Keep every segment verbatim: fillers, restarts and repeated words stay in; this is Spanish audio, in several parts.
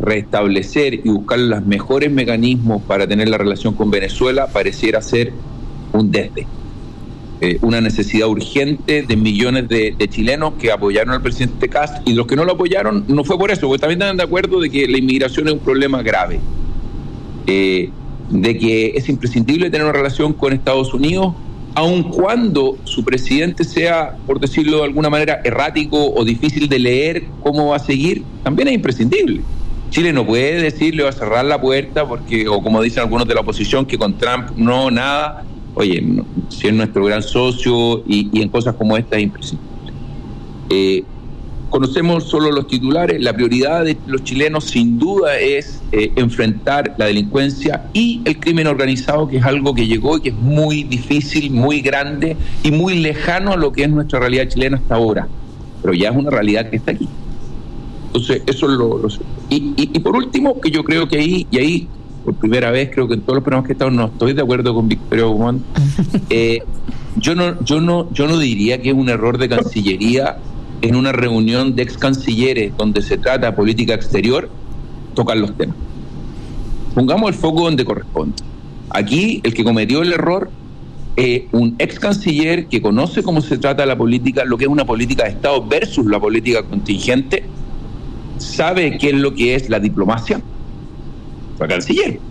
restablecer y buscar los mejores mecanismos para tener la relación con Venezuela pareciera ser un desdén. Eh, una necesidad urgente de millones de, de chilenos que apoyaron al presidente Kast, y los que no lo apoyaron no fue por eso, porque también están de acuerdo de que la inmigración es un problema grave, eh, de que es imprescindible tener una relación con Estados Unidos, aun cuando su presidente sea, por decirlo de alguna manera, errático o difícil de leer cómo va a seguir, también es imprescindible. Chile no puede decirle va a cerrar la puerta porque, o como dicen algunos de la oposición, que con Trump no, nada. Oye, no, si es nuestro gran socio y, y en cosas como esta es imprescindible. Eh, conocemos solo los titulares. La prioridad de los chilenos sin duda es eh, enfrentar la delincuencia y el crimen organizado, que es algo que llegó y que es muy difícil, muy grande y muy lejano a lo que es nuestra realidad chilena hasta ahora, pero ya es una realidad que está aquí. Entonces eso es lo, lo y, y, y por último, que yo creo que ahí y ahí por primera vez, creo que en todos los programas que he estado no estoy de acuerdo con Victoria Guzmán. Eh, yo no, yo no, yo no diría que es un error de Cancillería en una reunión de ex cancilleres donde se trata política exterior tocar los temas. Pongamos el foco donde corresponde. Aquí el que cometió el error es un ex canciller que conoce cómo se trata la política, lo que es una política de Estado versus la política contingente, sabe qué es lo que es la diplomacia. Fue canciller.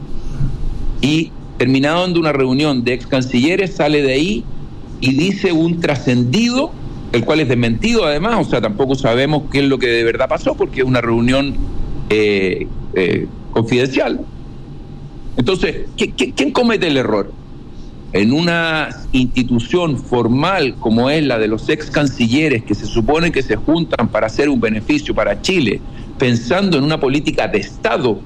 Y terminado de una reunión de ex cancilleres, sale de ahí y dice un trascendido, el cual es desmentido además, o sea, tampoco sabemos qué es lo que de verdad pasó, porque es una reunión eh, eh, confidencial. Entonces, ¿qué, qué, ¿quién comete el error? En una institución formal como es la de los ex cancilleres, que se supone que se juntan para hacer un beneficio para Chile, pensando en una política de Estado,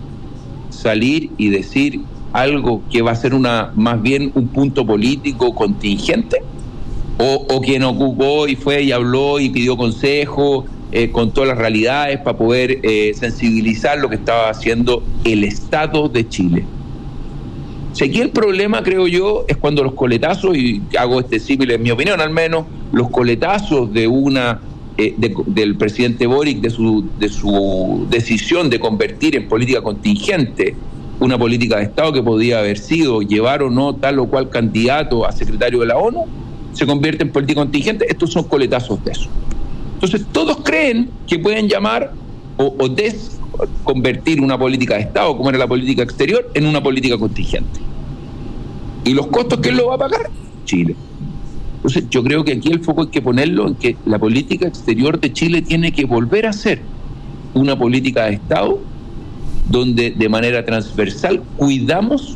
salir y decir algo que va a ser una más bien un punto político contingente, o, o quien ocupó y fue y habló y pidió consejo eh, con todas las realidades para poder eh, sensibilizar lo que estaba haciendo el Estado de Chile. O sea, aquí el problema, creo yo, es cuando los coletazos, y hago este símil en mi opinión al menos, los coletazos de una eh, de, del presidente Boric, de su, de su decisión de convertir en política contingente una política de Estado que podía haber sido llevar o no tal o cual candidato a secretario de la ONU, se convierte en política contingente. Estos son coletazos de eso. Entonces todos creen que pueden llamar o, o desconvertir una política de Estado, como era la política exterior, en una política contingente. ¿Y los costos quién lo va a pagar? Chile. Entonces yo creo que aquí el foco hay que ponerlo en que la política exterior de Chile tiene que volver a ser una política de Estado donde de manera transversal cuidamos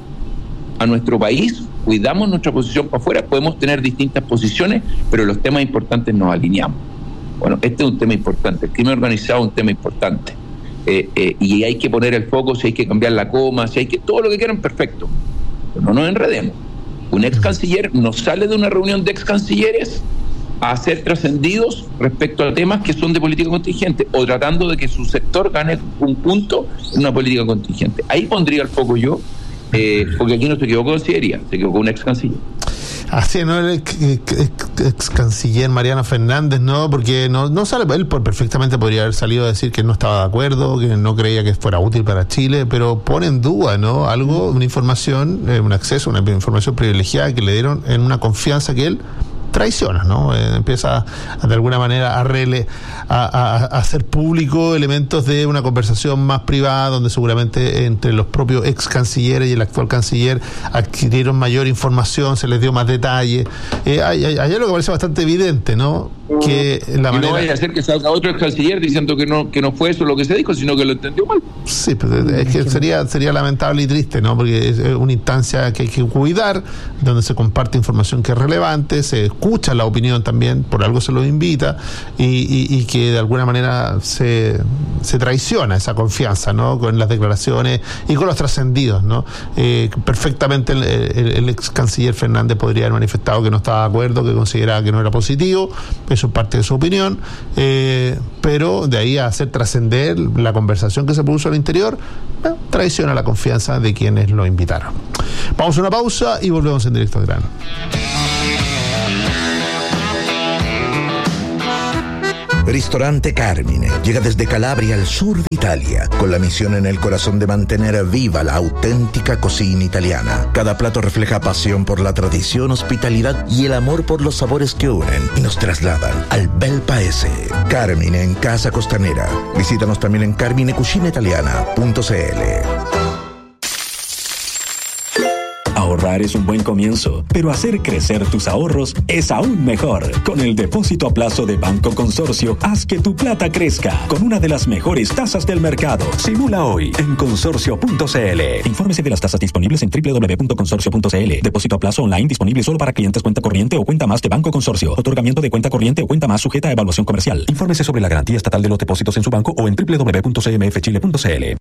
a nuestro país, cuidamos nuestra posición para afuera. Podemos tener distintas posiciones, pero los temas importantes nos alineamos. Bueno, este es un tema importante, el crimen organizado es un tema importante, eh, eh, y hay que poner el foco, si hay que cambiar la coma, si hay que, todo lo que quieran, perfecto, pero no nos enredemos. Un ex canciller no sale de una reunión de ex cancilleres a ser trascendidos respecto a temas que son de política contingente, o tratando de que su sector gane un punto en una política contingente. Ahí pondría el foco yo, eh, porque aquí no se equivocó Cancillería, se equivocó un ex canciller. Así, ¿no? El ex, ex, ex canciller Mariano Fernández, ¿no? Porque no, no sale, él perfectamente podría haber salido a decir que no estaba de acuerdo, que no creía que fuera útil para Chile, pero pone en duda, ¿no? Algo, una información, eh, un acceso, una información privilegiada que le dieron en una confianza que él traiciona, ¿no? Eh, empieza a, de alguna manera a, rele, a, a, a hacer público elementos de una conversación más privada, donde seguramente entre los propios ex cancilleres y el actual canciller adquirieron mayor información, se les dio más detalle. Eh, hay, hay, hay algo que parece bastante evidente, ¿no? Que la y manera... no vaya a hacer que salga otro ex canciller diciendo que no, que no fue eso lo que se dijo, sino que lo entendió mal. Sí, pues es que sería, sería lamentable y triste, ¿no? Porque es una instancia que hay que cuidar, donde se comparte información que es relevante, se escucha la opinión también, por algo se lo invita, y, y, y que de alguna manera se, se traiciona esa confianza, ¿no? Con las declaraciones y con los trascendidos, ¿no? Eh, perfectamente el, el, el ex canciller Fernández podría haber manifestado que no estaba de acuerdo, que consideraba que no era positivo, eso es parte de su opinión, eh, pero de ahí a hacer trascender la conversación que se produjo al interior, eh, traiciona la confianza de quienes lo invitaron. Vamos a una pausa y volvemos en directo al grano. Ristorante Carmine llega desde Calabria al sur de Italia, con la misión en el corazón de mantener viva la auténtica cocina italiana. Cada plato refleja pasión por la tradición, hospitalidad y el amor por los sabores que unen y nos trasladan al bel paese. Carmine en Casa Costanera. Visítanos también en carmine cucina italiana punto c l. Ahorrar es un buen comienzo, pero hacer crecer tus ahorros es aún mejor. Con el depósito a plazo de Banco Consorcio, haz que tu plata crezca con una de las mejores tasas del mercado. Simula hoy en consorcio punto c l. Infórmese de las tasas disponibles en doble u doble u doble u punto consorcio punto c l. Depósito a plazo online disponible solo para clientes cuenta corriente o cuenta más de Banco Consorcio. Otorgamiento de cuenta corriente o cuenta más sujeta a evaluación comercial. Infórmese sobre la garantía estatal de los depósitos en su banco o en doble u doble u doble u punto c m f chile punto c l.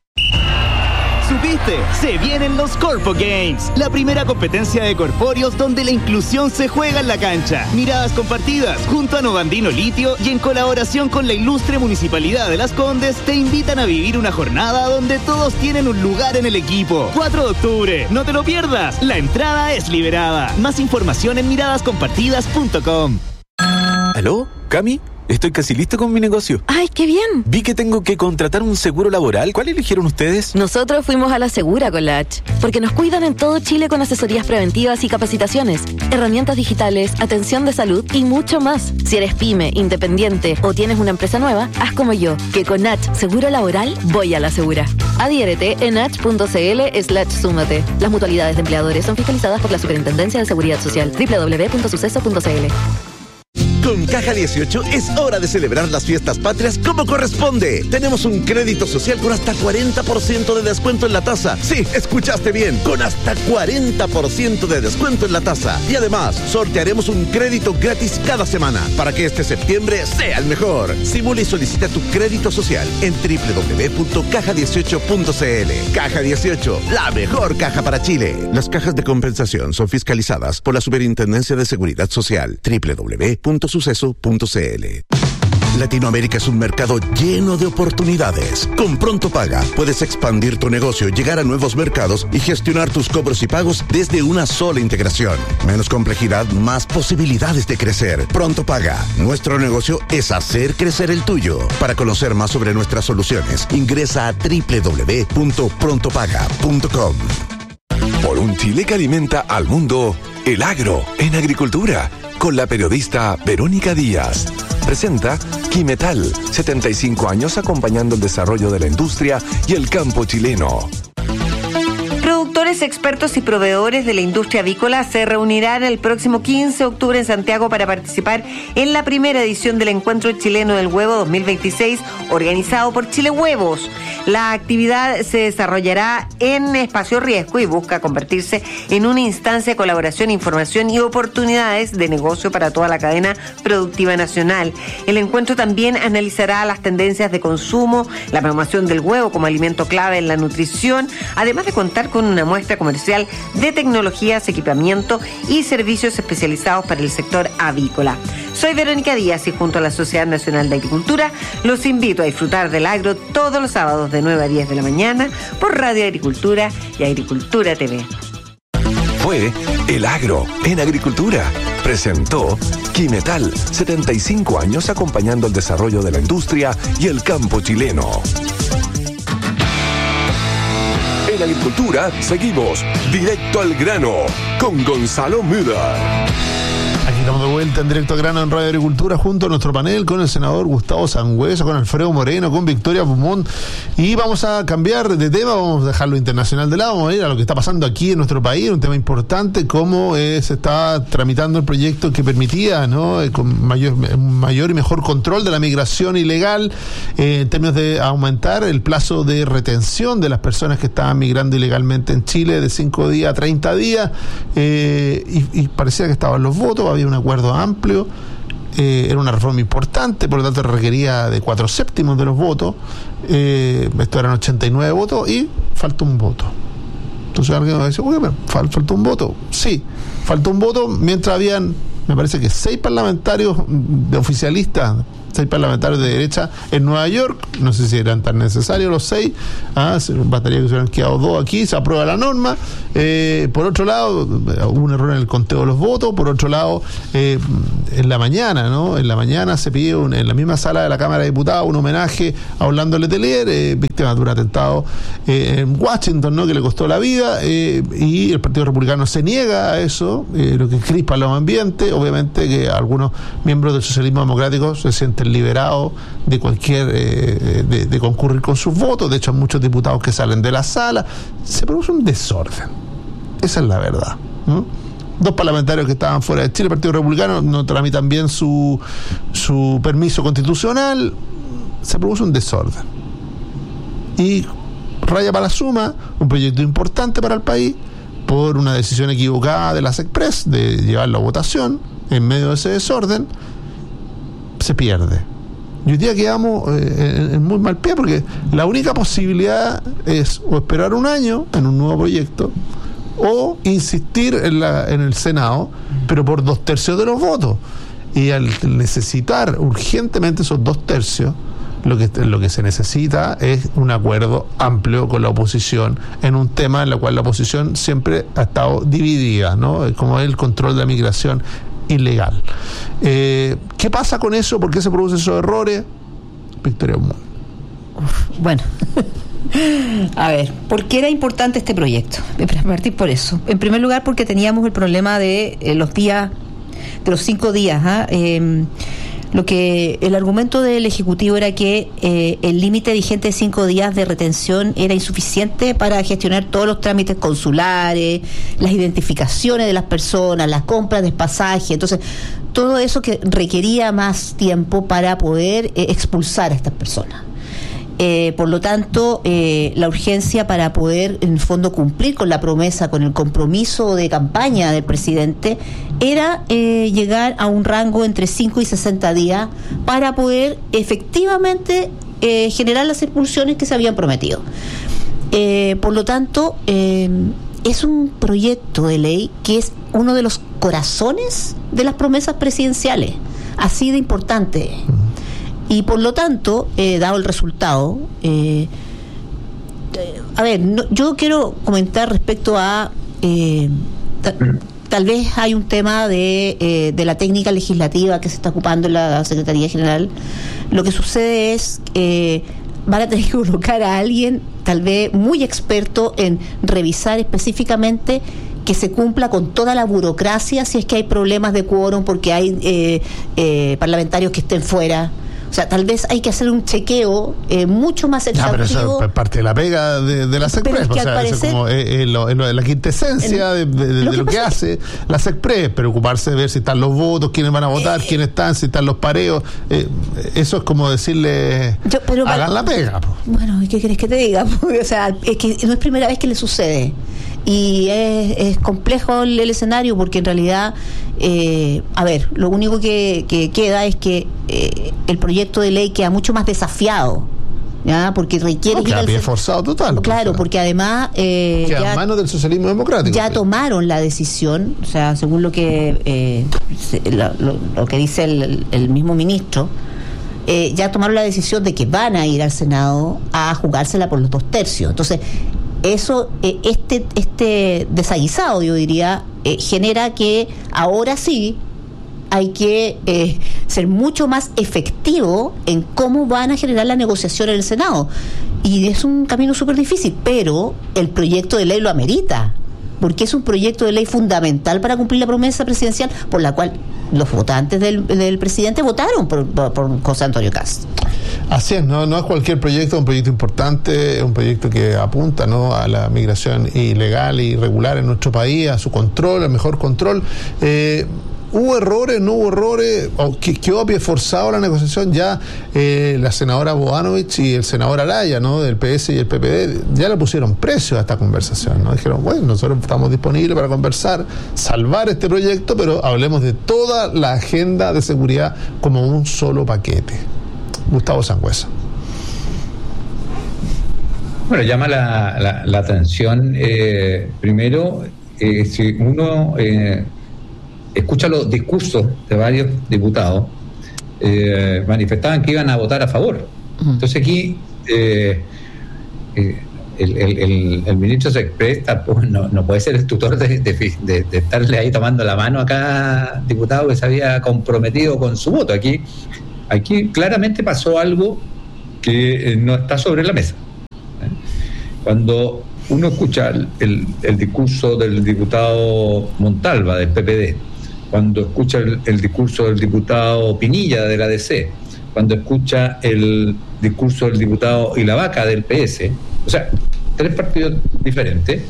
¿Supiste? Se vienen los Corpo Games, la primera competencia de corpóreos donde la inclusión se juega en la cancha. Miradas compartidas junto a Novandino Litio y en colaboración con la ilustre Municipalidad de Las Condes te invitan a vivir una jornada donde todos tienen un lugar en el equipo. cuatro de octubre, no te lo pierdas. La entrada es liberada. Más información en miradas compartidas punto com. ¿Aló? ¿Cami? Estoy casi listo con mi negocio. ¡Ay, qué bien! Vi que tengo que contratar un seguro laboral. ¿Cuál eligieron ustedes? Nosotros fuimos a la Segura con la H, porque nos cuidan en todo Chile con asesorías preventivas y capacitaciones, herramientas digitales, atención de salud y mucho más. Si eres pyme, independiente o tienes una empresa nueva, haz como yo, que con H Seguro Laboral voy a la Segura. Adhiérete en h punto c l slash súmate. Las mutualidades de empleadores son fiscalizadas por la Superintendencia de Seguridad Social. doble u doble u doble u punto suceso punto c l. Con Caja dieciocho es hora de celebrar las fiestas patrias como corresponde. Tenemos un crédito social con hasta cuarenta por ciento de descuento en la tasa. Sí, escuchaste bien, con hasta cuarenta por ciento de descuento en la tasa. Y además, sortearemos un crédito gratis cada semana para que este septiembre sea el mejor. Simula y solicita tu crédito social en doble u doble u doble u punto caja dieciocho punto c l. Caja dieciocho, la mejor caja para Chile. Las cajas de compensación son fiscalizadas por la Superintendencia de Seguridad Social. doble u doble u doble u punto suceso punto c l. Latinoamérica es un mercado lleno de oportunidades. Con Pronto Paga puedes expandir tu negocio, llegar a nuevos mercados y gestionar tus cobros y pagos desde una sola integración. Menos complejidad, más posibilidades de crecer. Pronto Paga. Nuestro negocio es hacer crecer el tuyo. Para conocer más sobre nuestras soluciones, ingresa a doble u doble u doble u punto pronto paga punto com. Por un Chile que alimenta al mundo, el agro en agricultura, con la periodista Verónica Díaz. Presenta Quimetal, setenta y cinco años acompañando el desarrollo de la industria y el campo chileno. Productores, expertos y proveedores de la industria avícola se reunirán el próximo quince de octubre en Santiago para participar en la primera edición del Encuentro Chileno del Huevo dos mil veintiséis, organizado por Chile Huevos. La actividad se desarrollará en Espacio Riesgo y busca convertirse en una instancia de colaboración, información y oportunidades de negocio para toda la cadena productiva nacional. El encuentro también analizará las tendencias de consumo, la promoción del huevo como alimento clave en la nutrición, además de contar con una muestra comercial de tecnologías, equipamiento y servicios especializados para el sector avícola. Soy Verónica Díaz y junto a la Sociedad Nacional de Agricultura los invito a disfrutar del agro todos los sábados de nueve a diez de la mañana por Radio Agricultura y Agricultura T V. Fue El Agro en Agricultura. Presentó Quimetal, setenta y cinco años acompañando el desarrollo de la industria y el campo chileno. En Agricultura seguimos directo al grano con Gonzalo Müller. Aquí estamos de vuelta en Directo al Grano en Radio Agricultura junto a nuestro panel con el senador Gustavo Sangüesa, con Alfredo Moreno, con Victoria Pumont, y vamos a cambiar de tema, vamos a dejar lo internacional de lado, vamos a ir a lo que está pasando aquí en nuestro país, un tema importante, cómo eh, se está tramitando el proyecto que permitía, ¿no?, eh, con mayor, mayor y mejor control de la migración ilegal, eh, en términos de aumentar el plazo de retención de las personas que estaban migrando ilegalmente en Chile de cinco días a treinta días, eh, y, y parecía que estaban los votos, había un acuerdo amplio, eh, era una reforma importante, por lo tanto requería de cuatro séptimos de los votos, eh, esto eran ochenta y nueve votos y faltó un voto. Entonces alguien va a decir, oye, pero faltó un voto. Sí, faltó un voto mientras habían me parece que seis parlamentarios de oficialistas, seis parlamentarios de derecha en Nueva York, no sé si eran tan necesarios los seis, ah, bastaría que se hubieran quedado dos aquí, se aprueba la norma. Eh, por otro lado, hubo un error en el conteo de los votos. Por otro lado, eh, en la mañana, ¿no? En la mañana se pide un, en la misma sala de la Cámara de Diputados un homenaje a Orlando Letelier, eh, víctima de un atentado eh, en Washington, ¿no? Que le costó la vida, eh, y el Partido Republicano se niega a eso, eh, lo que crispa los ambientes. Obviamente que algunos miembros del socialismo democrático se sienten liberados de cualquier eh, de, de concurrir con sus votos. De hecho, hay muchos diputados que salen de la sala. Se produce un desorden. Esa es la verdad, ¿no? Dos parlamentarios que estaban fuera de Chile, el Partido Republicano, no tramitan bien su, su permiso constitucional. Se produce un desorden. Y raya para la suma, un proyecto importante para el país, por una decisión equivocada de la SECPRES de llevarlo a votación, en medio de ese desorden, se pierde. Y hoy día quedamos eh, en muy mal pie, porque la única posibilidad es o esperar un año en un nuevo proyecto, o insistir en, la, en el Senado, pero por dos tercios de los votos. Y al necesitar urgentemente esos dos tercios, lo que, lo que se necesita es un acuerdo amplio con la oposición en un tema en el cual la oposición siempre ha estado dividida, ¿no? Como el control de la migración ilegal. Eh, ¿Qué pasa con eso? ¿Por qué se producen esos errores? Victoria Humón. Bueno, a ver, ¿por qué era importante este proyecto? Para partir por eso. En primer lugar, porque teníamos el problema de eh, los días, de los cinco días. ¿ah? Eh, lo que el argumento del Ejecutivo era que eh, el límite vigente de cinco días de retención era insuficiente para gestionar todos los trámites consulares, las identificaciones de las personas, las compras de pasaje. Entonces, todo eso que requería más tiempo para poder eh, expulsar a estas personas. Eh, por lo tanto, eh, la urgencia para poder, en el fondo, cumplir con la promesa, con el compromiso de campaña del presidente, era eh, llegar a un rango entre cinco y sesenta días para poder efectivamente eh, generar las expulsiones que se habían prometido. Eh, por lo tanto, eh, es un proyecto de ley que es uno de los corazones de las promesas presidenciales, así de importante. Y por lo tanto, eh, dado el resultado, eh, a ver, no, yo quiero comentar respecto a, eh, ta, tal vez hay un tema de, eh, de la técnica legislativa que se está ocupando en la Secretaría General. Lo que sucede es que eh, van a tener que colocar a alguien tal vez muy experto en revisar específicamente que se cumpla con toda la burocracia si es que hay problemas de quórum porque hay eh, eh, parlamentarios que estén fuera. O sea, tal vez hay que hacer un chequeo eh, mucho más exhaustivo. Ah, pero eso es parte de la pega de, de la SECPRES. O sea, parecer, eso como es, es, lo, es lo, la quintesencia el, de, de, de lo, que, de lo que hace la SECPRES. Preocuparse de ver si están los votos, quiénes van a votar, eh, quiénes están, si están los pareos. Eh, eso es como decirle, yo, pero, hagan la pega. Po. Bueno, ¿y qué querés que te diga? O sea, es que no es primera vez que le sucede. Y es, es complejo el, el escenario porque en realidad, eh, a ver, lo único que, que queda es que eh, el proyecto de ley queda mucho más desafiado, ¿ya? Porque requiere... No, claro, ir al forzado total. Claro, o sea, porque además... Eh, queda ya, en manos del socialismo democrático. Ya tomaron la decisión, o sea, según lo que eh, lo, lo, lo que dice el, el mismo ministro, eh, ya tomaron la decisión de que van a ir al Senado a jugársela por los dos tercios. Entonces... Eso, eh, este este desaguisado, yo diría, eh, genera que ahora sí hay que eh, ser mucho más efectivo en cómo van a generar la negociación en el Senado. Y es un camino súper difícil, pero el proyecto de ley lo amerita, porque es un proyecto de ley fundamental para cumplir la promesa presidencial por la cual los votantes del, del presidente votaron por, por, por José Antonio Kast. Así es, no, no es cualquier proyecto, es un proyecto importante, es un proyecto que apunta, ¿no?, a la migración ilegal e irregular en nuestro país, a su control, al mejor control. Eh, ¿Hubo errores? ¿No hubo errores? ¿O quedó a pie forzado la negociación? Ya eh, la senadora Boanovich y el senador Araya, ¿no?, del P S y el P P D, ya le pusieron precio a esta conversación, ¿no? Dijeron, bueno, nosotros estamos disponibles para conversar, salvar este proyecto, pero hablemos de toda la agenda de seguridad como un solo paquete. Gustavo Sangüesa. Bueno, llama la, la, la atención, eh, primero, eh, si uno... Eh, escucha los discursos de varios diputados, eh, manifestaban que iban a votar a favor. Entonces aquí eh, eh, el, el, el, el ministro Sexpress tampoco, no, no puede ser el tutor de, de, de, de estarle ahí tomando la mano a cada diputado que se había comprometido con su voto. Aquí, aquí claramente pasó algo que eh, no está sobre la mesa. ¿eh? Cuando uno escucha el, el, el discurso del diputado Montalva del P P D, cuando escucha el, el discurso del diputado Pinilla de la D C, cuando escucha el discurso del diputado Ilavaca del P S, o sea, tres partidos diferentes,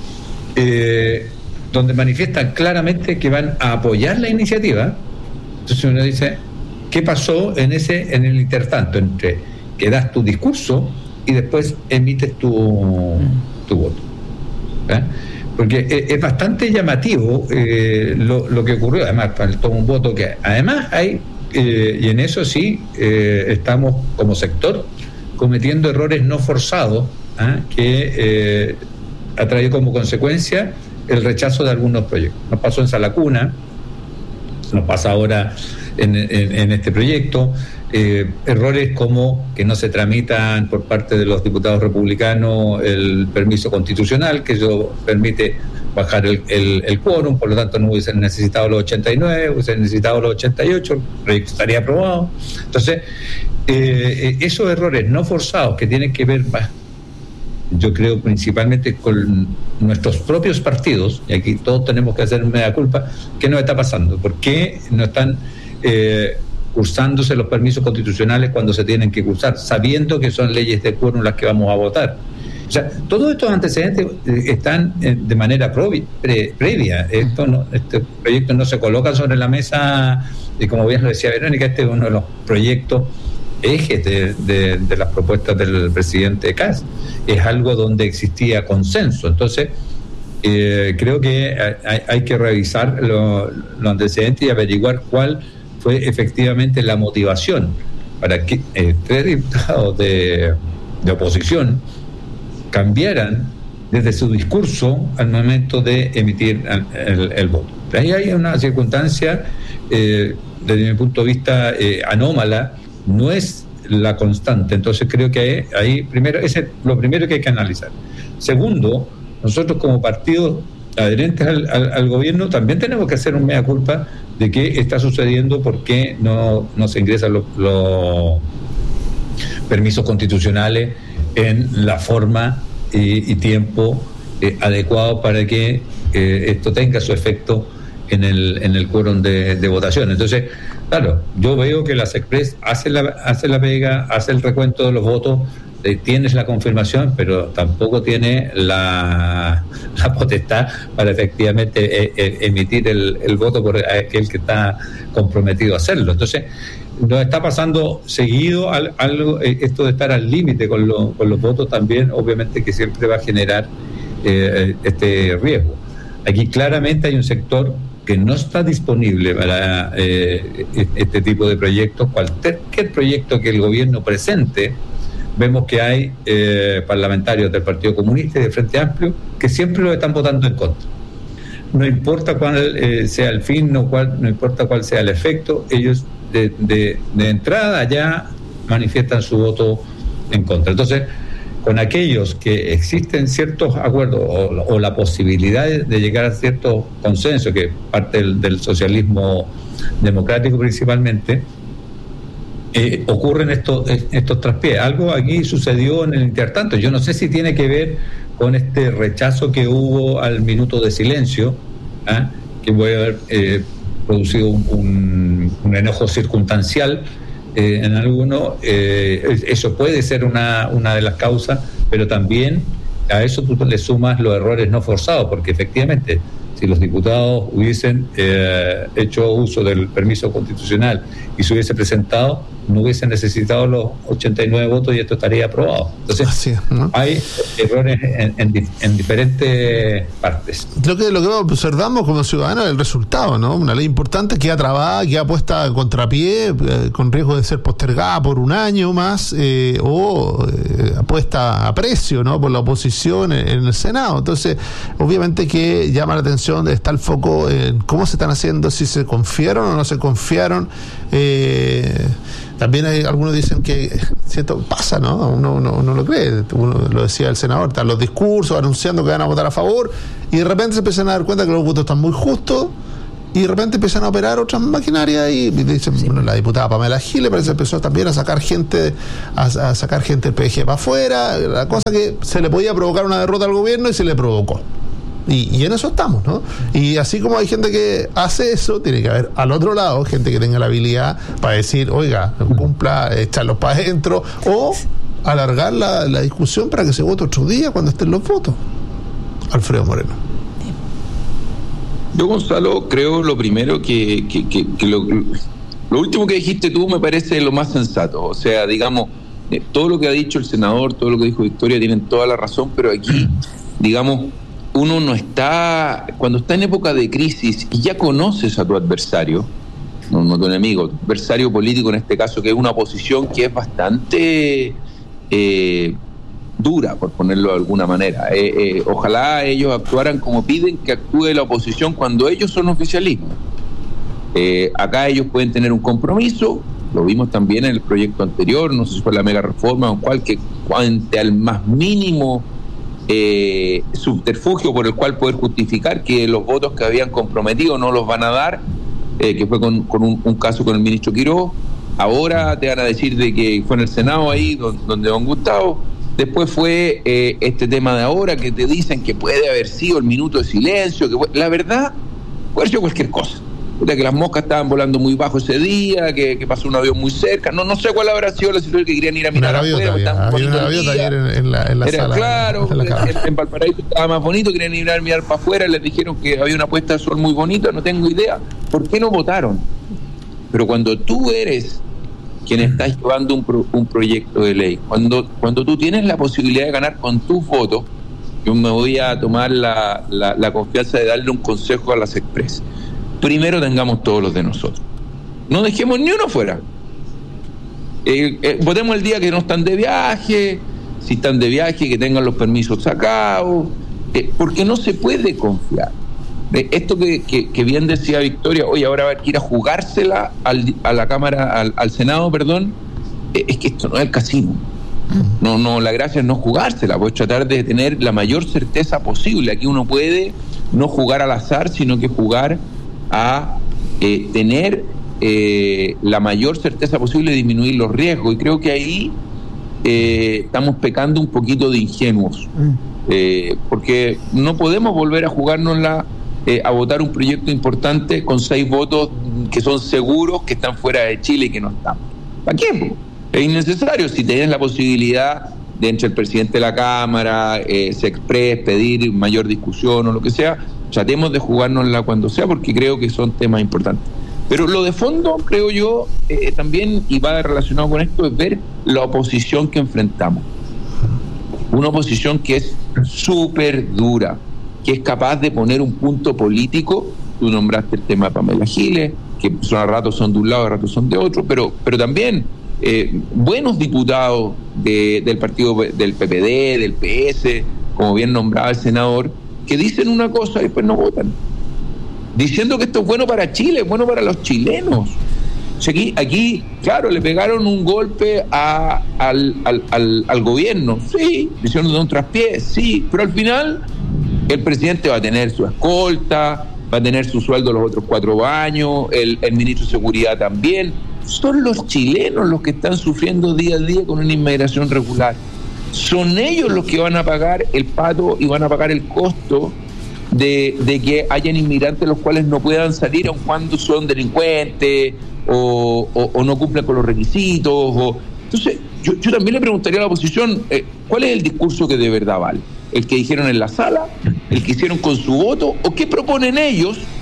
eh, donde manifiestan claramente que van a apoyar la iniciativa. Entonces uno dice, ¿qué pasó en ese en el intertanto entre que das tu discurso y después emites tu, tu voto? ¿Eh? Porque es, es bastante llamativo eh, lo, lo que ocurrió. Además, faltó un voto que además hay, eh, y en eso sí eh, estamos como sector cometiendo errores no forzados, ¿eh? que eh, ha traído como consecuencia el rechazo de algunos proyectos. Nos pasó en Salacuna, nos pasa ahora en, en, en este proyecto. Eh, errores como que no se tramitan por parte de los diputados republicanos el permiso constitucional, que eso permite bajar el, el, el quórum, por lo tanto no hubiesen necesitado los ochenta y nueve, hubiesen necesitado los ochenta y ocho, el proyecto estaría aprobado. Entonces, eh, esos errores no forzados que tienen que ver más, yo creo principalmente con nuestros propios partidos, y aquí todos tenemos que hacer mea culpa, ¿qué nos está pasando? ¿Por qué no están eh, cursándose los permisos constitucionales cuando se tienen que cursar, sabiendo que son leyes de quórum las que vamos a votar? O sea, todos estos antecedentes están de manera provi, pre, previa. Esto no, este proyecto no se coloca sobre la mesa, y como bien lo decía Verónica, este es uno de los proyectos ejes de, de, de las propuestas del presidente Kast. Es algo donde existía consenso. Entonces, eh, creo que hay, hay que revisar los lo antecedentes y averiguar cuál fue efectivamente la motivación para que eh, tres diputados de, de oposición cambiaran desde su discurso al momento de emitir el, el, el voto. Ahí hay una circunstancia, eh, desde mi punto de vista, eh, anómala, no es la constante. Entonces creo que ahí, primero, ese es lo primero que hay que analizar. Segundo, nosotros como partidos adherentes al, al, al gobierno también tenemos que hacer un mea culpa de qué está sucediendo, por qué no, no se ingresan los, los permisos constitucionales en la forma y, y tiempo eh, adecuado para que eh, esto tenga su efecto en el en el quórum de, de votación. Entonces, claro, yo veo que la Sexpress hace la, hace la pega, hace el recuento de los votos, eh, tienes la confirmación, pero tampoco tiene la, la potestad para efectivamente eh, eh, emitir el, el voto por aquel que está comprometido a hacerlo. Entonces, nos está pasando seguido al, algo, eh, esto de estar al límite con, lo, con los votos también, obviamente que siempre va a generar eh, este riesgo. Aquí claramente hay un sector que no está disponible para eh, este tipo de proyectos. Cualquier proyecto que el gobierno presente, vemos que hay eh, parlamentarios del Partido Comunista y del Frente Amplio que siempre lo están votando en contra. No importa cuál eh, sea el fin, no, cuál, no importa cuál sea el efecto, ellos de, de, de entrada ya manifiestan su voto en contra. Entonces, con aquellos que existen ciertos acuerdos o, o la posibilidad de, de llegar a ciertos consensos, que parte del, del socialismo democrático principalmente, eh, ocurren estos, estos traspiés. Algo aquí sucedió en el intertanto. Yo no sé si tiene que ver con este rechazo que hubo al minuto de silencio, ¿eh? que puede haber eh, producido un, un, un enojo circunstancial eh, en alguno. Eh, eso puede ser una, una de las causas, pero también a eso tú le sumas los errores no forzados, porque efectivamente, si los diputados hubiesen eh, hecho uso del permiso constitucional y se hubiese presentado, no hubiesen necesitado los ochenta y nueve votos y esto estaría aprobado. Entonces, Así es, ¿no? hay errores en, en, en diferentes partes. Lo que, lo que observamos como ciudadanos es el resultado, ¿no? Una ley importante que ha trabada, que ha puesta a contrapié, eh, con riesgo de ser postergada por un año más, eh, o eh, puesta a precio, ¿no? Por la oposición en, en el Senado. Entonces, obviamente que llama la atención, está el foco en cómo se están haciendo, si se confiaron o no se confiaron. Eh, también hay algunos dicen que cierto pasa, ¿no? Uno no uno, uno lo cree, uno lo decía el senador, están los discursos anunciando que van a votar a favor y de repente se empiezan a dar cuenta que los votos están muy justos y de repente empiezan a operar otras maquinarias y dicen, sí. Bueno, la diputada Pamela Giles parece que empezó también a sacar gente a, a sacar gente del P G para afuera, la cosa que se le podía provocar una derrota al gobierno y se le provocó. Y, y en eso estamos, ¿no? Y así como hay gente que hace eso, tiene que haber al otro lado gente que tenga la habilidad para decir, oiga, cumpla, echarlos para adentro, o alargar la, la discusión para que se vote otro día cuando estén los votos. Alfredo Moreno. Yo, Gonzalo, creo lo primero que, que, que, que lo, lo último que dijiste tú me parece lo más sensato. O sea, digamos, eh, todo lo que ha dicho el senador, todo lo que dijo Victoria, tienen toda la razón, pero aquí, digamos, uno no está, cuando está en época de crisis y ya conoces a tu adversario, no, no tu enemigo, tu adversario político en este caso, que es una oposición que es bastante eh, dura, por ponerlo de alguna manera. Eh, eh, ojalá ellos actuaran como piden que actúe la oposición cuando ellos son oficialismo. Eh, acá ellos pueden tener un compromiso, lo vimos también en el proyecto anterior, no sé si fue la mega reforma o cual, que cuante al más mínimo Eh, subterfugio por el cual poder justificar que los votos que habían comprometido no los van a dar, eh, que fue con, con un, un caso con el ministro Quiroz. Ahora te van a decir de que fue en el Senado ahí donde, donde don Gustavo. Después fue eh, este tema de ahora que te dicen que puede haber sido el minuto de silencio, que la verdad puede ser cualquier cosa, que las moscas estaban volando muy bajo ese día, que, que pasó un avión muy cerca, no no sé cuál habrá sido la situación, que querían ir a mirar afuera, había una gaviota ayer en, en la, en la Era, sala, claro, en, la en, en Valparaíso estaba más bonito, querían ir a mirar para afuera, les dijeron que había una puesta de sol muy bonita, no tengo idea, ¿por qué no votaron? Pero cuando tú eres quien estás llevando un, pro, un proyecto de ley, cuando, cuando tú tienes la posibilidad de ganar con tus votos, yo me voy a tomar la, la, la confianza de darle un consejo a las Express. Primero tengamos todos los de nosotros. No dejemos ni uno fuera. Eh, eh, votemos el día que no están de viaje, si están de viaje, que tengan los permisos sacados, eh, porque no se puede confiar. Eh, esto que, que, que bien decía Victoria, oye, ahora va a ir a jugársela al, a la Cámara, al, al Senado, perdón, eh, es que esto no es el casino. No, no, la gracia es no jugársela, pues tratar de tener la mayor certeza posible. Aquí uno puede no jugar al azar, sino que jugar a eh, tener eh, la mayor certeza posible de disminuir los riesgos, y creo que ahí eh, estamos pecando un poquito de ingenuos, eh, porque no podemos volver a jugárnosla eh, a votar un proyecto importante con seis votos que son seguros, que están fuera de Chile y que no están. ¿Para qué? Es innecesario. Si tenés la posibilidad de entre el presidente de la Cámara, eh, Sexpress, pedir mayor discusión o lo que sea, tratemos de jugárnosla cuando sea, porque creo que son temas importantes. Pero lo de fondo, creo yo, eh, también, y va relacionado con esto, es ver la oposición que enfrentamos. Una oposición que es súper dura, que es capaz de poner un punto político. Tú nombraste el tema de Pamela Giles, que son a ratos son de un lado, a ratos son de otro, pero, pero también eh, buenos diputados de, del partido del P P D, del P S, como bien nombraba el senador, que dicen una cosa y después no votan, diciendo que esto es bueno para Chile, es bueno para los chilenos. O sea, aquí, aquí, claro, le pegaron un golpe a, al, al, al, al gobierno, sí, le hicieron de un traspié, sí, pero al final el presidente va a tener su escolta, va a tener su sueldo los otros cuatro años, el, el ministro de Seguridad también. Son los chilenos los que están sufriendo día a día con una inmigración regular. Son ellos los que van a pagar el pato y van a pagar el costo de, de que hayan inmigrantes los cuales no puedan salir aun cuando son delincuentes o, o, o no cumplen con los requisitos. O... Entonces, yo, yo también le preguntaría a la oposición, eh, ¿cuál es el discurso que de verdad vale? ¿El que dijeron en la sala? ¿El que hicieron con su voto? ¿O qué proponen ellos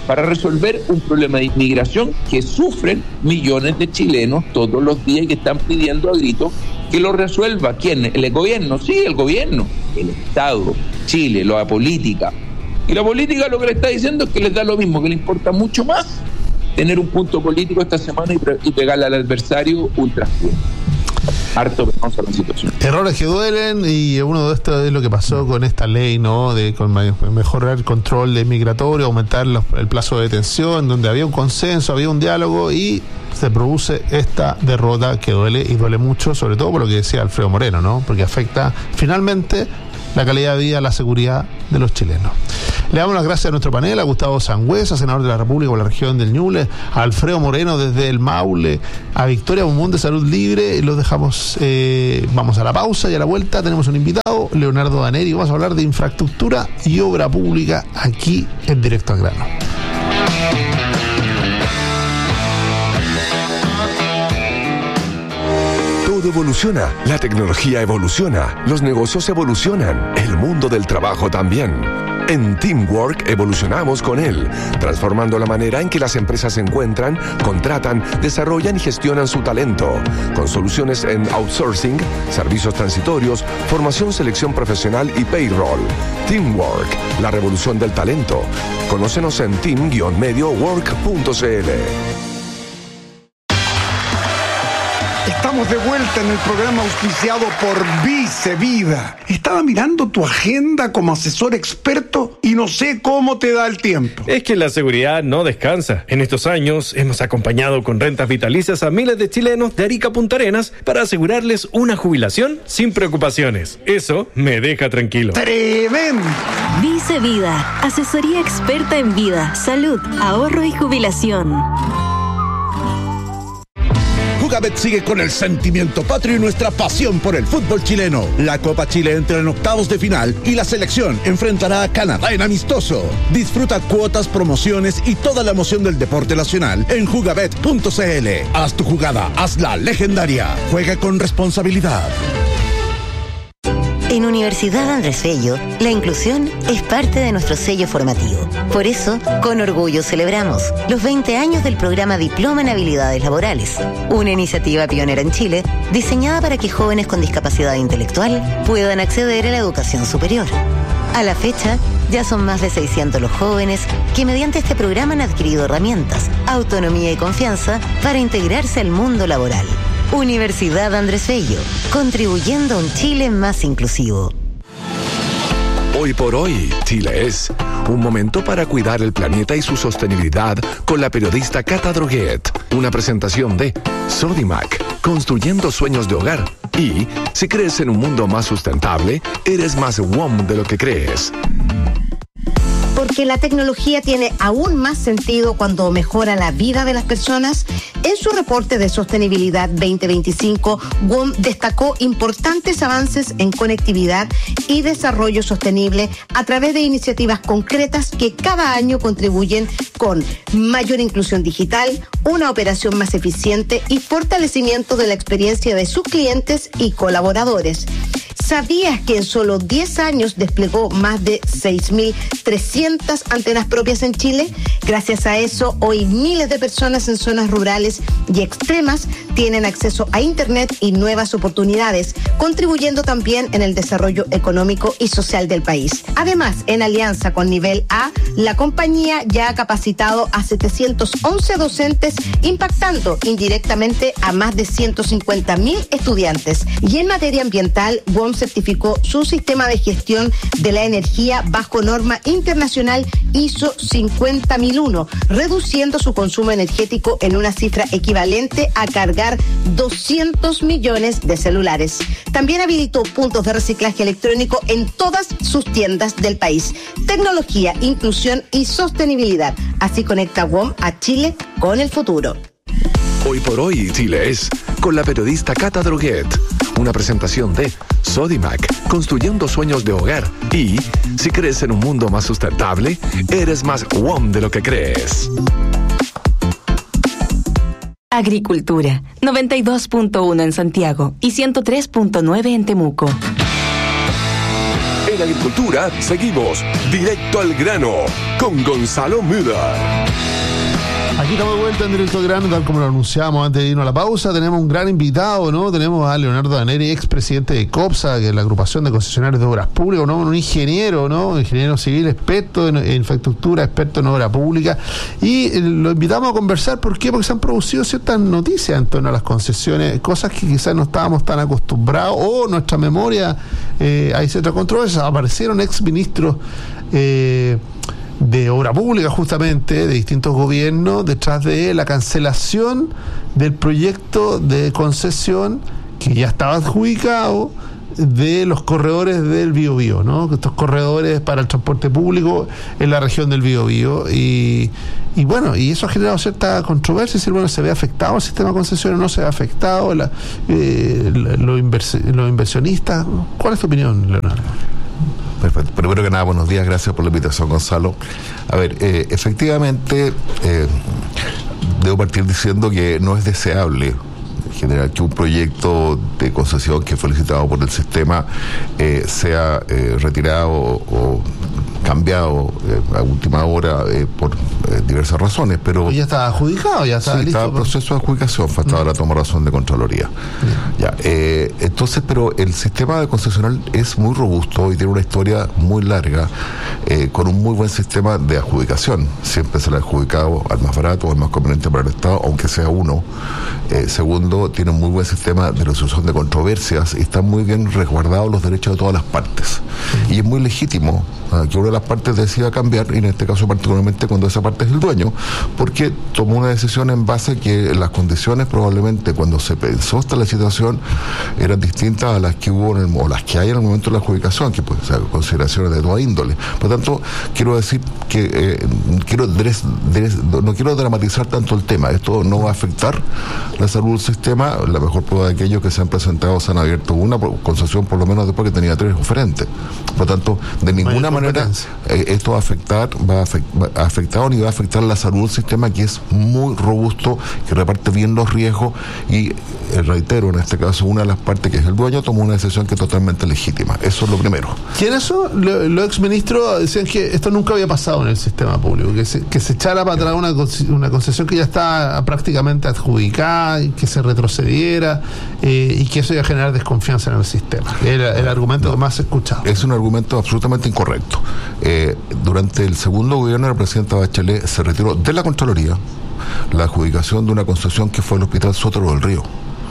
para resolver un problema de inmigración que sufren millones de chilenos todos los días y que están pidiendo a gritos que lo resuelva. ¿Quién? ¿El gobierno? Sí, el gobierno, el Estado, Chile, la política. Y la política lo que le está diciendo es que les da lo mismo, que le importa mucho más tener un punto político esta semana y, pre- y pegarle al adversario un traspié. Harto penosa la situación. Errores que duelen, y uno de estos es lo que pasó con esta ley, ¿no? De con mejorar el control de migratorio, aumentar los, el plazo de detención, donde había un consenso, había un diálogo, y se produce esta derrota que duele, y duele mucho, sobre todo por lo que decía Alfredo Moreno, ¿no? Porque afecta finalmente la calidad de vida, la seguridad de los chilenos. Le damos las gracias a nuestro panel, a Gustavo Sangüesa, senador de la República por la región del Ñuble, a Alfredo Moreno desde el Maule, a Victoria Bombón de Salud Libre. Los dejamos, eh, vamos a la pausa, y a la vuelta tenemos un invitado, Leonardo Daneri. Vamos a hablar de infraestructura y obra pública aquí en Directo al Grano. Todo evoluciona, la tecnología evoluciona, los negocios evolucionan, el mundo del trabajo también. En Teamwork evolucionamos con él, transformando la manera en que las empresas encuentran, contratan, desarrollan y gestionan su talento, con soluciones en outsourcing, servicios transitorios, formación, selección profesional y payroll. Teamwork, la revolución del talento. Conócenos en team guion medio work punto c l. Estamos de vuelta en el programa auspiciado por Vice Vida. Estaba mirando tu agenda como asesor experto y no sé cómo te da el tiempo. Es que la seguridad no descansa. En estos años hemos acompañado con rentas vitalicias a miles de chilenos de Arica a Punta Arenas para asegurarles una jubilación sin preocupaciones. Eso me deja tranquilo. ¡Tremendo! Vice Vida, asesoría experta en vida, salud, ahorro y jubilación. Jugabet sigue con el sentimiento patrio y nuestra pasión por el fútbol chileno. La Copa Chile entra en octavos de final y la selección enfrentará a Canadá en amistoso. Disfruta cuotas, promociones y toda la emoción del deporte nacional en jugabet punto c l. Haz tu jugada, hazla legendaria. Juega con responsabilidad. En Universidad Andrés Bello, la inclusión es parte de nuestro sello formativo. Por eso, con orgullo celebramos los veinte años del programa Diploma en Habilidades Laborales, una iniciativa pionera en Chile diseñada para que jóvenes con discapacidad intelectual puedan acceder a la educación superior. A la fecha, ya son más de seiscientos los jóvenes que mediante este programa han adquirido herramientas, autonomía y confianza para integrarse al mundo laboral. Universidad Andrés Bello, contribuyendo a un Chile más inclusivo. Hoy por hoy, Chile es un momento para cuidar el planeta y su sostenibilidad con la periodista Cata Droguet. Una presentación de Sodimac, construyendo sueños de hogar. Y si crees en un mundo más sustentable, eres más W O M de lo que crees. Porque la tecnología tiene aún más sentido cuando mejora la vida de las personas. En su reporte de sostenibilidad veinte veinticinco, W O M destacó importantes avances en conectividad y desarrollo sostenible a través de iniciativas concretas que cada año contribuyen con mayor inclusión digital, una operación más eficiente y fortalecimiento de la experiencia de sus clientes y colaboradores. ¿Sabías que en solo diez años desplegó más de seis mil trescientas antenas propias en Chile? Gracias a eso, hoy miles de personas en zonas rurales y extremas tienen acceso a Internet y nuevas oportunidades, contribuyendo también en el desarrollo económico y social del país. Además, en alianza con Nivel A, la compañía ya ha capacitado a setecientos once docentes, impactando indirectamente a más de ciento cincuenta mil estudiantes. Y en materia ambiental, W O M certificó su sistema de gestión de la energía bajo norma internacional I S O cincuenta mil uno, reduciendo su consumo energético en una cifra equivalente a cargar doscientos millones de celulares. También habilitó puntos de reciclaje electrónico en todas sus tiendas del país. Tecnología, inclusión y sostenibilidad. Así conecta W O M a Chile con el futuro. Hoy por hoy, Chile es con la periodista Cata Droguet. Una presentación de Sodimac, construyendo sueños de hogar. Y si crees en un mundo más sustentable, eres más W O M de lo que crees. Agricultura, noventa y dos punto uno en Santiago y ciento tres punto nueve en Temuco. En En Agricultura seguimos directo al grano con Gonzalo Müller. Aquí estamos de vuelta en Directo al Grano, tal como lo anunciamos antes de irnos a la pausa. Tenemos un gran invitado, ¿no? Tenemos a Leonardo Daneri, expresidente de COPSA, que es la agrupación de concesionarios de obras públicas, ¿no? Un ingeniero, ¿no? Ingeniero civil, experto en, en infraestructura, experto en obra pública. Y eh, lo invitamos a conversar, ¿por qué? Porque se han producido ciertas noticias en torno a las concesiones, cosas que quizás no estábamos tan acostumbrados, o nuestra memoria, eh, hay ciertas controversias. Aparecieron exministros eh, de obra pública, justamente, de distintos gobiernos, detrás de la cancelación del proyecto de concesión que ya estaba adjudicado de los corredores del Biobío, ¿no? Estos corredores para el transporte público en la región del Biobío. Y, y bueno, y eso ha generado cierta controversia, es decir, bueno, ¿se ve afectado el sistema de concesiones? ¿No se ve afectado? La, eh, los inversi- los inversionistas. ¿Cuál es tu opinión, Leonardo? Perfecto. Primero que nada, buenos días, gracias por la invitación, Gonzalo. A ver, eh, efectivamente, eh, debo partir diciendo que no es deseable en general que un proyecto de concesión que fue licitado por el sistema eh, sea eh, retirado o cambiado eh, a última hora eh, por eh, diversas razones, pero ya está adjudicado, ya está sí, listo. Está en proceso de adjudicación, faltaba mm. la toma de razón de Contraloría. Mm. Ya, eh, entonces, pero el sistema de concesional es muy robusto y tiene una historia muy larga, eh, con un muy buen sistema de adjudicación. Siempre se le ha adjudicado al más barato, al más conveniente para el Estado, aunque sea uno. Eh, segundo, tiene un muy buen sistema de resolución de controversias y están muy bien resguardados los derechos de todas las partes. Mm. Y es muy legítimo uh, que una de las partes decida cambiar, y en este caso particularmente cuando esa parte es el dueño, porque tomó una decisión en base a que las condiciones probablemente cuando se pensó esta licitación eran distintas a las que hubo en el, o las que hay en el momento de la adjudicación, que pues, o sea, consideraciones de toda índole. Por lo tanto, quiero decir que eh, quiero dres, dres, no quiero dramatizar tanto el tema. Esto no va a afectar la salud del sistema. La mejor prueba de aquellos que se han presentado se han abierto una concesión por lo menos después que tenía tres oferentes. Por lo tanto, de ninguna manera eh, esto va a afectar, va a, afect, va a afectar ni va a afectar la salud del sistema, que es muy robusto, que reparte bien los riesgos y, eh, reitero, en este caso una de las partes que es el dueño tomó una decisión que es totalmente legítima. Eso es lo primero. ¿Y en eso los lo exministros decían que esto nunca había pasado en el sistema público, que se, que se echara para atrás una, una concesión que ya está prácticamente adjudicada, que se retrocediera eh, y que eso iba a generar desconfianza en el sistema? Era el argumento no, que más se escuchaba. Es un argumento absolutamente incorrecto. Eh, durante el segundo gobierno de la presidenta Bachelet se retiró de la Contraloría la adjudicación de una concesión que fue el Hospital Sotero del Río,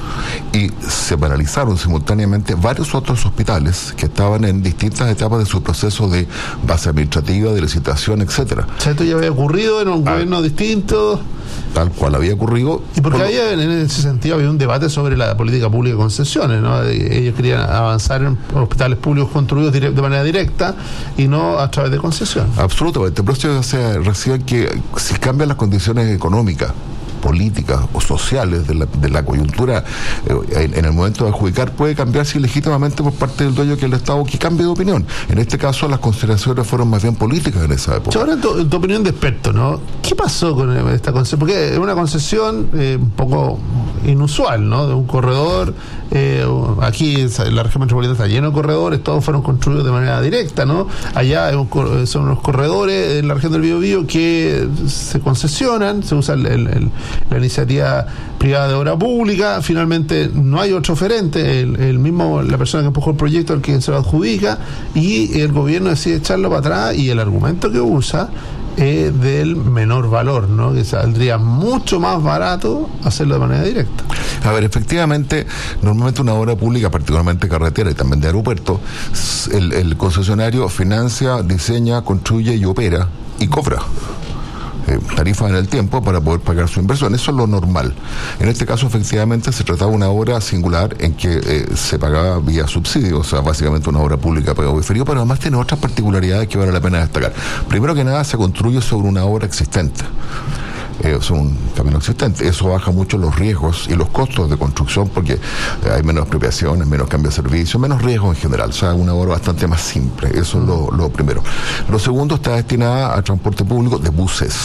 y se paralizaron simultáneamente varios otros hospitales que estaban en distintas etapas de su proceso de base administrativa, de licitación, etcétera. O sea, esto ya había ocurrido en un ah, gobierno distinto. Tal cual había ocurrido. Y porque por había, en ese sentido, había un debate sobre la política pública de concesiones, ¿no? Ellos querían avanzar en hospitales públicos construidos de manera directa y no a través de concesión. Absolutamente. Pero eso se recibe que si cambian las condiciones económicas, políticas o sociales de la, de la coyuntura eh, en, en el momento de adjudicar, puede cambiarse ilegítimamente por parte del dueño, que el Estado, que cambie de opinión. En este caso las consideraciones fueron más bien políticas en esa época. Ahora, en tu, en tu opinión de experto, ¿no? ¿Qué pasó con esta concesión? Porque es una concesión eh, un poco inusual, ¿no? De un corredor, eh, aquí en la región metropolitana está lleno de corredores, todos fueron construidos de manera directa, ¿no? Allá un, son unos corredores en la región del Biobío que se concesionan, se usa el, el, el la iniciativa privada de obra pública, finalmente no hay otro oferente, el, el mismo, la persona que empujó el proyecto, el que se lo adjudica, y el gobierno decide echarlo para atrás, y el argumento que usa es del menor valor, ¿no? Que saldría mucho más barato hacerlo de manera directa. A ver, efectivamente, normalmente una obra pública, particularmente carretera y también de aeropuerto, el, el concesionario financia, diseña, construye y opera y cobra Eh, tarifas en el tiempo para poder pagar su inversión. Eso es lo normal. En este caso, efectivamente, se trataba de una obra singular en que eh, se pagaba vía subsidio, o sea, básicamente una obra pública pagada diferido, pero además tiene otras particularidades que vale la pena destacar. Primero que nada, se construye sobre una obra existente. Eh, es un camino existente. Eso baja mucho los riesgos y los costos de construcción, porque eh, hay menos expropiaciones, menos cambio de servicio, menos riesgos en general. O sea, una obra bastante más simple. Eso es lo, lo primero. Lo segundo, está destinada a transporte público de buses.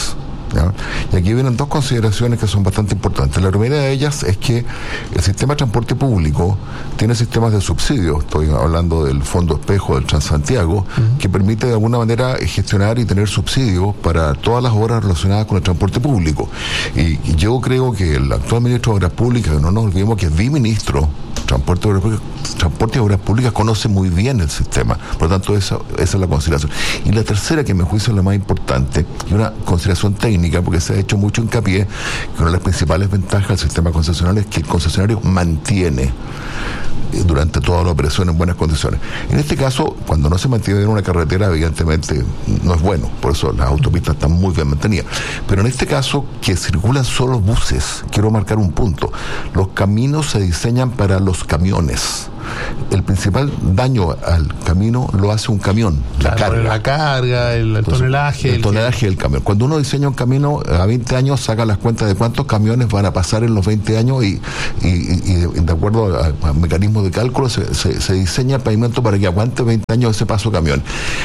¿ya? Y aquí vienen dos consideraciones que son bastante importantes. La primera de ellas es que el sistema de transporte público tiene sistemas de subsidio. Estoy hablando del Fondo Espejo del Transantiago, uh-huh. que permite de alguna manera gestionar y tener subsidios para todas las obras relacionadas con el transporte público. Y, y yo creo que el actual ministro de Obras Públicas, que no nos olvidemos que es biministro, Transporte, Transporte y Obras Públicas, conoce muy bien el sistema. Por lo tanto, esa, esa es la consideración. Y la tercera, que me juicio es la más importante, y una consideración técnica, porque se ha hecho mucho hincapié que una de las principales ventajas del sistema concesional es que el concesionario mantiene durante toda la operación en buenas condiciones. En este caso, cuando no se mantiene en una carretera, evidentemente no es bueno, por eso las autopistas están muy bien mantenidas. Pero en este caso, que circulan solo buses, quiero marcar un punto. Los caminos se diseñan para los camiones. El principal daño al camino lo hace un camión, la claro, carga. La carga, el, el Entonces, tonelaje. El, el tonelaje del camión. Cuando uno diseña un camino a veinte años, saca las cuentas de cuántos camiones van a pasar en los veinte años y, y, y, y de, de acuerdo a, a mecanismos de cálculo se, se, se diseña el pavimento para que aguante veinte años ese paso camión.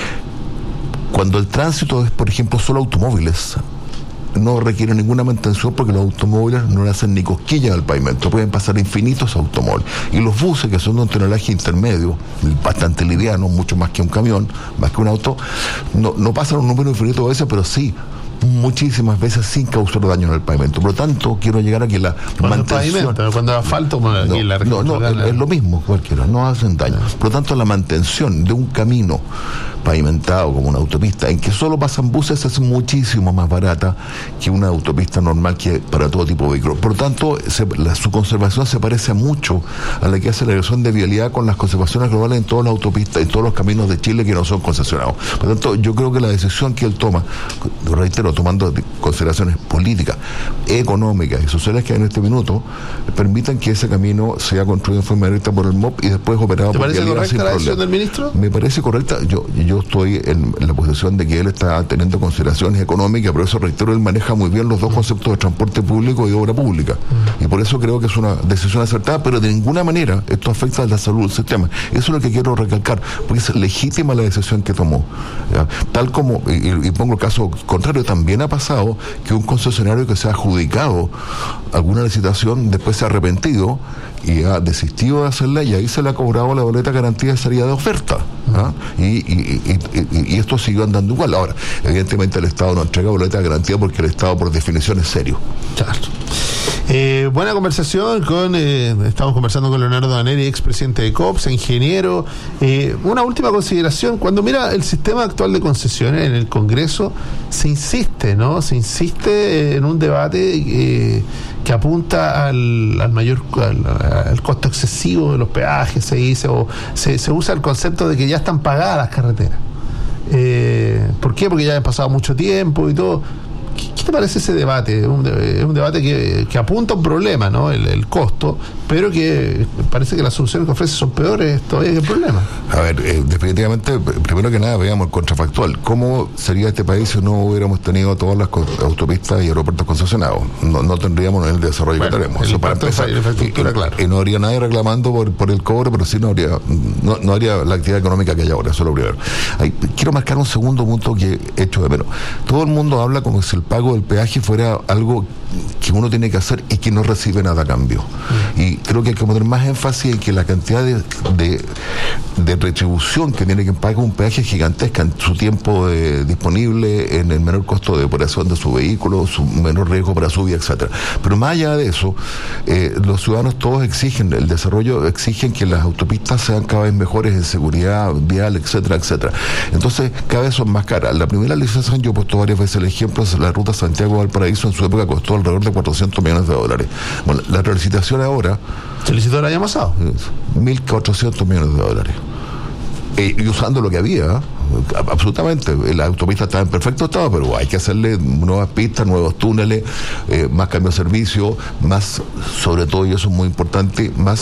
Cuando el tránsito es, por ejemplo, solo automóviles, no requiere ninguna mantención porque los automóviles no le hacen ni cosquillas al pavimento, pueden pasar infinitos automóviles. Y los buses, que son de un tonelaje intermedio, bastante liviano, mucho más que un camión, más que un auto, no, no pasan un número infinito de veces, pero sí muchísimas veces sin causar daño en el pavimento. Por lo tanto, quiero llegar a que la cuando mantención... cuando asfalto, bueno, no, la no, no, es, es lo mismo cualquiera, no hacen daño. Por lo tanto, la mantención de un camino pavimentado como una autopista, en que solo pasan buses, es muchísimo más barata que una autopista normal que para todo tipo de vehículos. Por lo tanto, se, la, su conservación se parece mucho a la que hace la Dirección de Vialidad con las conservaciones globales en todas las autopistas, en todos los caminos de Chile que no son concesionados. Por lo tanto, yo creo que la decisión que él toma, reitero, tomando consideraciones políticas, económicas y sociales que hay en este minuto, permitan que ese camino sea construido en forma directa por el M O P y después operado por Vialidad. ¿Te parece correcta la decisión del ministro? Me parece correcta. Yo, yo estoy en, en la posición de que él está teniendo consideraciones económicas, pero eso, reitero, él maneja muy bien los dos conceptos de transporte público y de obra pública. Y por eso creo que es una decisión acertada, pero de ninguna manera esto afecta a la salud del sistema. Eso es lo que quiero recalcar, porque es legítima la decisión que tomó. ¿Ya? Tal como, y, y pongo el caso contrario, también ha pasado que un concesionario que se ha adjudicado alguna licitación después se ha arrepentido y ha desistido de hacerla, y ahí se le ha cobrado la boleta garantía de salida de oferta. ¿Ah? Y, y, y, y, y esto sigue andando igual. Ahora, evidentemente el Estado no entrega boleta de garantía porque el Estado por definición es serio. Claro. Eh, buena conversación con eh, estamos conversando con Leonardo Daneri, expresidente de COPSA, ingeniero. Eh, una última consideración: cuando mira el sistema actual de concesiones en el Congreso, se insiste, ¿no? Se insiste en un debate eh, que apunta al, al mayor al, al costo excesivo de los peajes, se dice, o se, se usa el concepto de que ya están pagadas las carreteras. Eh, ¿Por qué? Porque ya han pasado mucho tiempo y todo. ¿Qué, qué te parece ese debate? Es un, es un debate que, que apunta a un problema, ¿no? El, el costo, pero que parece que las soluciones que ofrece son peores todavía que el problema. A ver, eh, definitivamente, primero que nada, veamos el contrafactual. ¿Cómo sería este país si no hubiéramos tenido todas las autopistas y aeropuertos concesionados? No, no tendríamos el desarrollo bueno, que tenemos. Eso para empezar. La infraestructura, y, claro. Y no habría nadie reclamando por, por el cobro, pero sí no habría, no, no habría la actividad económica que hay ahora. Eso es lo primero. Ahí, quiero marcar un segundo punto que he hecho de menos. Todo el mundo habla como si el pago del peaje fuera algo que uno tiene que hacer y que no recibe nada a cambio. Mm. Y creo que hay que poner más énfasis en que la cantidad de, de, de retribución que tiene que pagar un peaje gigantesca en su tiempo de, disponible, en el menor costo de operación de su vehículo, su menor riesgo para su vida, etcétera. Pero más allá de eso, eh, los ciudadanos todos exigen el desarrollo, exigen que las autopistas sean cada vez mejores en seguridad vial, etcétera, etcétera. Entonces, cada vez son más caras. La primera licitación, yo he puesto varias veces el ejemplo, es la ruta Santiago-Valparaíso. En su época costó alrededor de cuatrocientos millones de dólares. Bueno, la licitación ahora... ¿Se licitó el año pasado? mil cuatrocientos millones de dólares. Eh, y usando lo que había, absolutamente, la autopista estaba en perfecto estado, pero hay que hacerle nuevas pistas, nuevos túneles, eh, más cambio de servicio, más, sobre todo, y eso es muy importante, más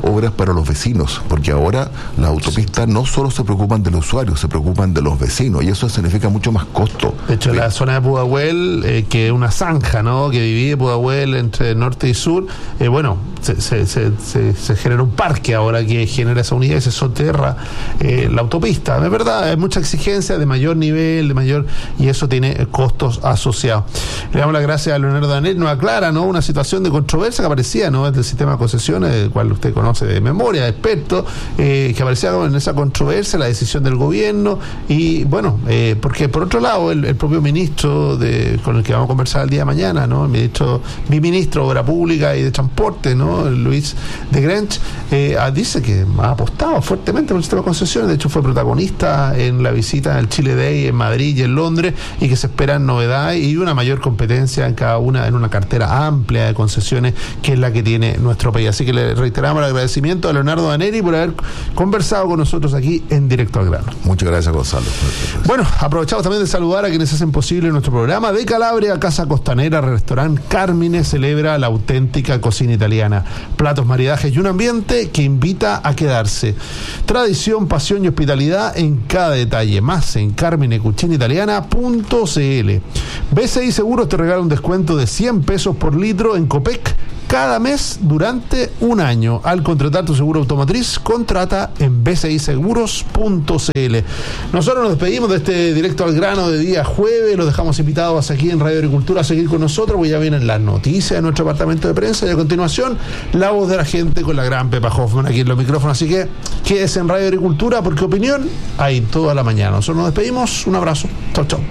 obras para los vecinos, porque ahora las autopistas no solo se preocupan de los usuarios, se preocupan de los vecinos, y eso significa mucho más costo. De hecho, ¿sí? La zona de Pudahuel, eh, que es una zanja, ¿no?, que divide Pudahuel entre norte y sur, eh, bueno, se, se, se, se, se genera un parque ahora que genera esa unidad y se soterra eh, la autopista. Es verdad, hay mucha exigencia de mayor nivel, de mayor, y eso tiene costos asociados. Le damos las gracias a Leonardo Daneri, nos aclara, ¿no?, una situación de controversia que aparecía, ¿no?, del sistema de concesiones, el cual usted conoce de memoria, experto, eh, que aparecía en esa controversia, la decisión del gobierno, y bueno, eh, porque por otro lado, el, el propio ministro de, con el que vamos a conversar el día de mañana, ¿no?, el ministro, mi ministro de Obra Pública y de Transporte, ¿no?, Luis de Grench, eh, dice que ha apostado fuertemente por el sistema de concesiones. De hecho, fue protagonista en la visita del Chile Day en Madrid y en Londres, y que se esperan novedades y una mayor competencia en cada una, en una cartera amplia de concesiones, que es la que tiene nuestro país. Así que le reiteramos el agradecimiento a Leonardo Daneri por haber conversado con nosotros aquí en Directo al Grano. Muchas gracias, Gonzalo. Bueno, aprovechamos también de saludar a quienes hacen posible nuestro programa. De Calabria, Casa Costanera, Restaurant Carmine celebra la auténtica cocina italiana. Platos, maridajes y un ambiente que invita a quedarse. Tradición, pasión y hospitalidad en cada detalle. Más en carmine cucina italiana punto c l. B C I Seguros te regala un descuento de cien pesos por litro en Copec cada mes durante un año. Al contratar tu seguro automotriz, contrata en b c i seguros punto c l. Nosotros nos despedimos de este Directo al Grano de día jueves. Los dejamos invitados aquí en Radio Agricultura a seguir con nosotros, porque ya vienen las noticias de nuestro departamento de prensa, y a continuación la voz de la gente con la gran Pepa Hoffman aquí en los micrófonos. Así que quédese en Radio Agricultura, porque opinión hay toda la mañana. Nosotros nos despedimos. Un abrazo. Chau, chau.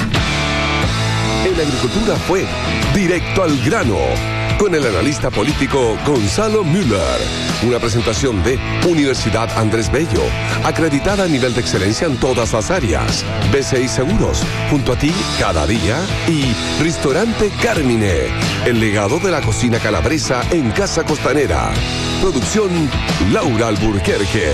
En Agricultura fue Directo al Grano, con el analista político Gonzalo Müller. Una presentación de Universidad Andrés Bello, acreditada a nivel de excelencia en todas las áreas. B C I Seguros, junto a ti cada día. Y Restaurante Carmine, el legado de la cocina calabresa en Casa Costanera. Producción Laura Alburquerque.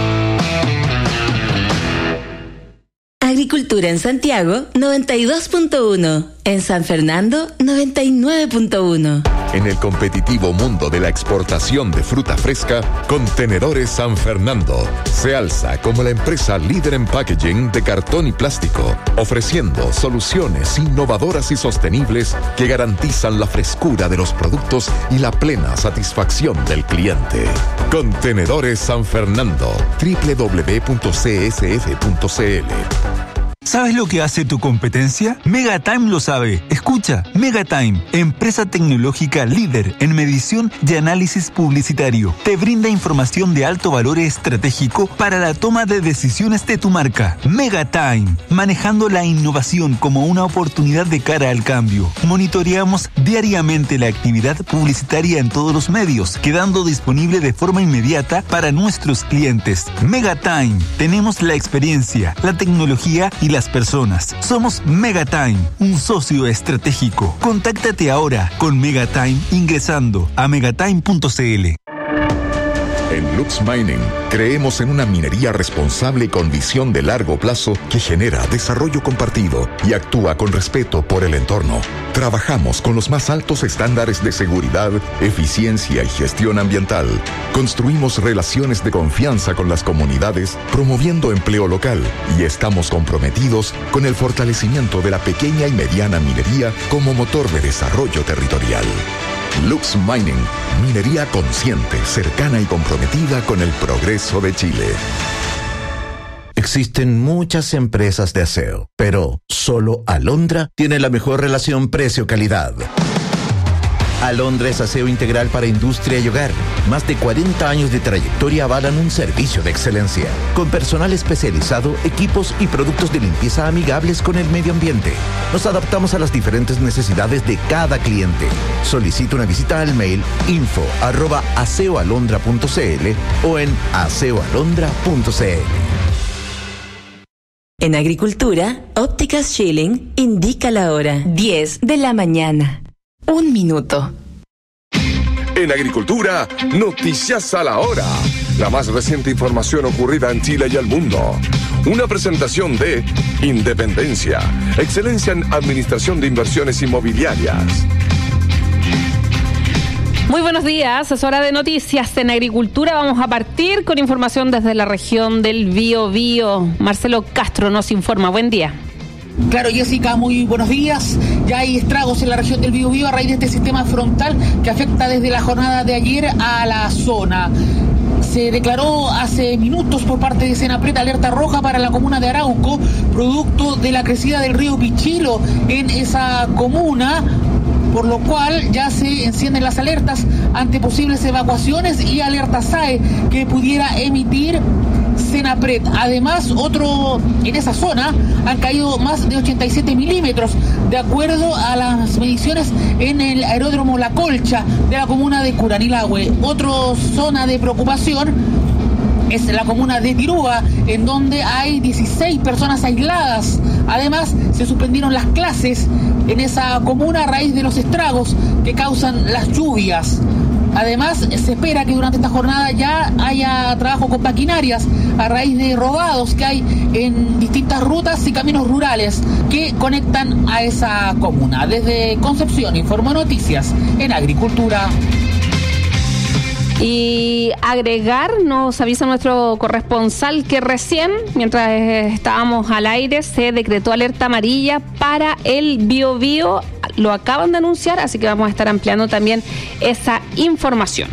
Agricultura en Santiago, noventa y dos punto uno. En San Fernando, noventa y nueve punto uno. En el competitivo mundo de la exportación de fruta fresca, Contenedores San Fernando se alza como la empresa líder en packaging de cartón y plástico, ofreciendo soluciones innovadoras y sostenibles que garantizan la frescura de los productos y la plena satisfacción del cliente. Contenedores San Fernando, doble u doble u doble u punto c s f punto c l. ¿Sabes lo que hace tu competencia? Megatime lo sabe. Escucha, Megatime, empresa tecnológica líder en medición y análisis publicitario, te brinda información de alto valor estratégico para la toma de decisiones de tu marca. Megatime, manejando la innovación como una oportunidad de cara al cambio. Monitoreamos diariamente la actividad publicitaria en todos los medios, quedando disponible de forma inmediata para nuestros clientes. Megatime, tenemos la experiencia, la tecnología y las personas. Somos Megatime, un socio estratégico. Contáctate ahora con Megatime ingresando a megatime punto c l. En Lux Mining creemos en una minería responsable con visión de largo plazo que genera desarrollo compartido y actúa con respeto por el entorno. Trabajamos con los más altos estándares de seguridad, eficiencia y gestión ambiental. Construimos relaciones de confianza con las comunidades, promoviendo empleo local, y estamos comprometidos con el fortalecimiento de la pequeña y mediana minería como motor de desarrollo territorial. Lux Mining, minería consciente, cercana y comprometida con el progreso de Chile. Existen muchas empresas de aseo, pero solo Alondra tiene la mejor relación precio-calidad. Alondra es aseo integral para industria y hogar. Más de cuarenta años de trayectoria avalan un servicio de excelencia, con personal especializado, equipos y productos de limpieza amigables con el medio ambiente. Nos adaptamos a las diferentes necesidades de cada cliente. Solicita una visita al mail info arroba aseoalondra punto c l o en aseoalondra punto c l. En Agricultura, Ópticas Schilling indica la hora diez de la mañana. Un minuto. En Agricultura, noticias a la hora. La más reciente información ocurrida en Chile y el mundo. Una presentación de Independencia, excelencia en administración de inversiones inmobiliarias. Muy buenos días, es hora de noticias en agricultura. Vamos a partir con información desde la región del Biobío. Marcelo Castro nos informa. Buen día. Claro, Jessica, muy buenos días. Ya hay estragos en la región del Biobío a raíz de este sistema frontal que afecta desde la jornada de ayer a la zona. Se declaró hace minutos por parte de Senapred alerta roja para la comuna de Arauco, producto de la crecida del río Pichilo en esa comuna, por lo cual ya se encienden las alertas ante posibles evacuaciones y alerta S A E que pudiera emitir Senapred. Además, otro en esa zona han caído más de ochenta y siete milímetros, de acuerdo a las mediciones en el aeródromo La Colcha de la comuna de Curanilahue. Otra zona de preocupación es la comuna de Tirúa, en donde hay dieciséis personas aisladas. Además, se suspendieron las clases en esa comuna a raíz de los estragos que causan las lluvias. Además, se espera que durante esta jornada ya haya trabajo con maquinarias a raíz de rodados que hay en distintas rutas y caminos rurales que conectan a esa comuna. Desde Concepción, informó Noticias en Agricultura. Y agregar, nos avisa nuestro corresponsal que recién, mientras estábamos al aire, se decretó alerta amarilla para el Biobío. Lo acaban de anunciar, así que vamos a estar ampliando también esa información.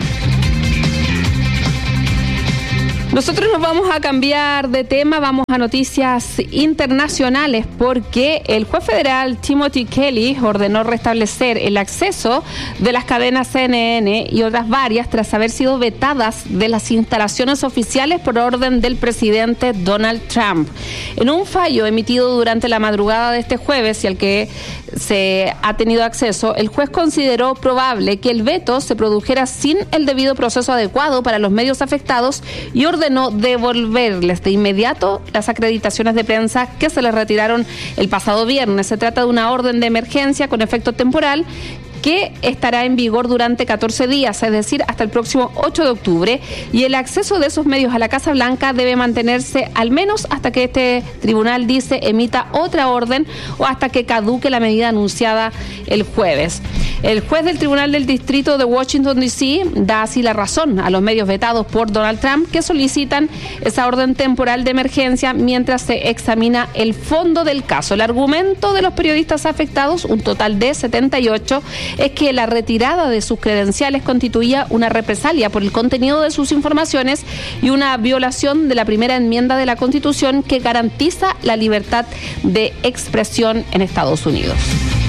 Nosotros nos vamos a cambiar de tema, vamos a noticias internacionales, porque el juez federal Timothy Kelly ordenó restablecer el acceso de las cadenas C N N y otras varias tras haber sido vetadas de las instalaciones oficiales por orden del presidente Donald Trump. En un fallo emitido durante la madrugada de este jueves y al que se ha tenido acceso, el juez consideró probable que el veto se produjera sin el debido proceso adecuado para los medios afectados y ordenó devolverles de inmediato las acreditaciones de prensa que se les retiraron el pasado viernes. Se trata de una orden de emergencia con efecto temporal que estará en vigor durante catorce días, es decir, hasta el próximo ocho de octubre, y el acceso de esos medios a la Casa Blanca debe mantenerse al menos hasta que este tribunal, dice, emita otra orden o hasta que caduque la medida anunciada el jueves. El juez del Tribunal del Distrito de Washington, D C da así la razón a los medios vetados por Donald Trump que solicitan esa orden temporal de emergencia mientras se examina el fondo del caso. El argumento de los periodistas afectados, un total de setenta y ocho, es que la retirada de sus credenciales constituía una represalia por el contenido de sus informaciones y una violación de la primera enmienda de la Constitución que garantiza la libertad de expresión en Estados Unidos.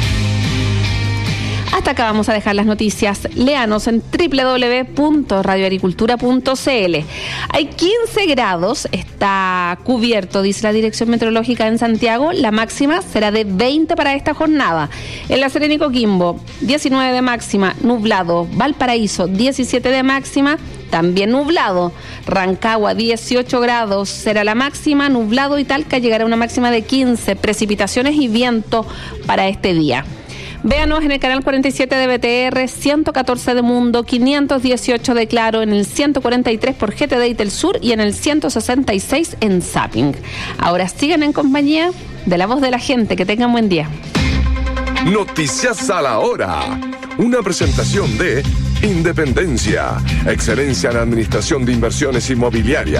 Hasta acá vamos a dejar las noticias. Léanos en doble u doble u doble u punto radio agricultura punto c l. Hay quince grados, está cubierto, dice la Dirección Meteorológica en Santiago. La máxima será de veinte para esta jornada. En La Serena y Coquimbo, diecinueve de máxima, nublado. Valparaíso, diecisiete de máxima, también nublado. Rancagua, dieciocho grados, será la máxima, nublado. Y Talca llegará a una máxima de quince. Precipitaciones y viento para este día. Véanos en el canal cuarenta y siete de B T R, ciento catorce de Mundo, quinientos dieciocho de Claro, en el ciento cuarenta y tres por G T D y Telsur y en el ciento sesenta y seis en Zapping. Ahora sigan en compañía de la voz de la gente. Que tengan buen día. Noticias a la hora. Una presentación de Independencia, excelencia en administración de inversiones inmobiliarias.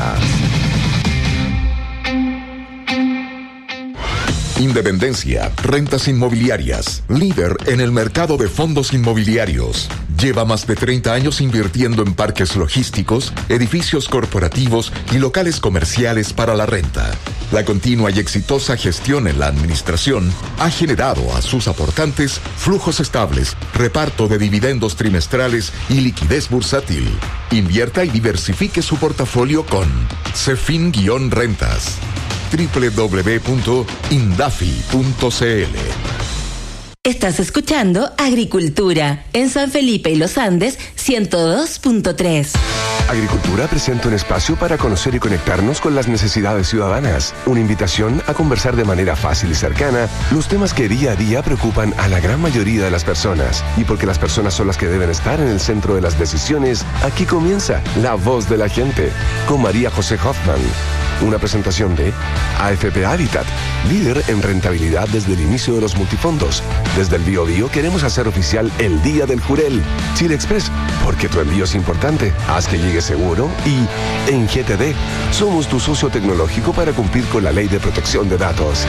Independencia, rentas inmobiliarias, líder en el mercado de fondos inmobiliarios. Lleva más de treinta años invirtiendo en parques logísticos, edificios corporativos y locales comerciales para la renta. La continua y exitosa gestión en la administración ha generado a sus aportantes flujos estables, reparto de dividendos trimestrales y liquidez bursátil. Invierta y diversifique su portafolio con Cefin-Rentas. doble u doble u doble u punto indafi punto c l. Estás escuchando Agricultura en San Felipe y Los Andes ciento dos punto tres. Agricultura presenta un espacio para conocer y conectarnos con las necesidades ciudadanas. Una invitación a conversar de manera fácil y cercana los temas que día a día preocupan a la gran mayoría de las personas. Y porque las personas son las que deben estar en el centro de las decisiones, aquí comienza La Voz de la Gente con María José Hoffman. Una presentación de A F P Habitat, líder en rentabilidad desde el inicio de los multifondos. Desde el Bío Bío queremos hacer oficial el Día del Jurel. Chile Express, porque tu envío es importante. Haz que llegue seguro. Y en G T D, somos tu socio tecnológico para cumplir con la ley de protección de datos.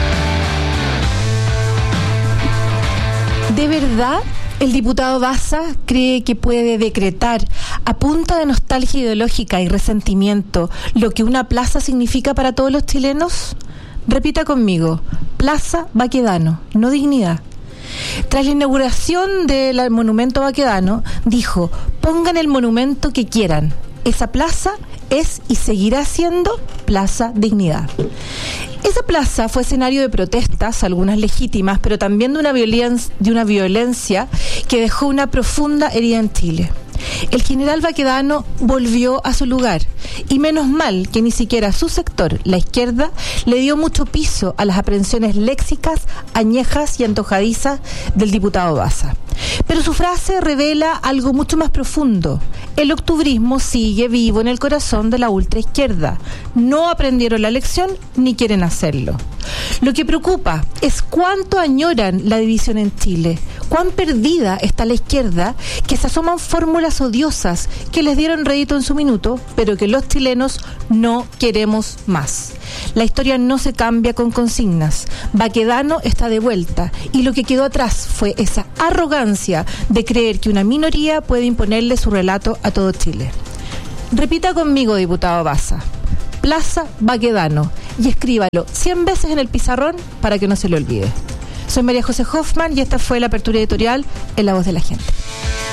¿De verdad el diputado Baza cree que puede decretar a punta de nostalgia ideológica y resentimiento lo que una plaza significa para todos los chilenos? Repita conmigo: Plaza Baquedano, no dignidad. Tras la inauguración del monumento Baquedano, dijo: pongan el monumento que quieran, esa plaza es y seguirá siendo Plaza Dignidad. Esa plaza fue escenario de protestas, algunas legítimas, pero también de una violencia, de una violencia que dejó una profunda herida en Chile. El general Baquedano volvió a su lugar, y menos mal que ni siquiera su sector, la izquierda, le dio mucho piso a las aprehensiones léxicas, añejas y antojadizas del diputado Baza. Pero su frase revela algo mucho más profundo. El octubrismo sigue vivo en el corazón de la ultraizquierda. No aprendieron la lección ni quieren hacerlo. Lo que preocupa es cuánto añoran la división en Chile, cuán perdida está la izquierda, que se asoman fórmulas odiosas que les dieron rédito en su minuto, pero que los chilenos no queremos más. La historia no se cambia con consignas. Baquedano está de vuelta, y lo que quedó atrás fue esa arrogancia de creer que una minoría puede imponerle su relato a todo Chile. Repita conmigo, diputado Baza: Plaza Baquedano, y escríbalo cien veces en el pizarrón para que no se le olvide. Soy María José Hoffman y esta fue la apertura editorial en La Voz de la Gente.